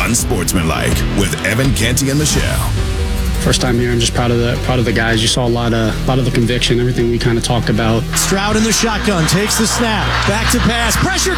Unsportsmanlike with Evan, Canty, and Michelle. First time here, I'm just proud of the guys. You saw a lot of the conviction, everything we kind of talked about. Stroud in the shotgun, takes the snap, back to pass, pressure